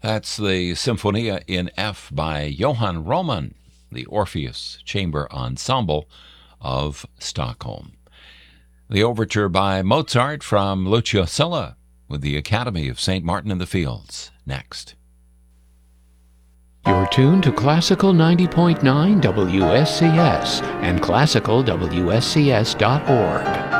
That's the Symphonia in F by Johann Roman, the Orpheus Chamber Ensemble of Stockholm. The overture by Mozart from Lucio Silla with the Academy of St. Martin in the Fields next. You're tuned to Classical 90.9 WSCS and classicalwscs.org.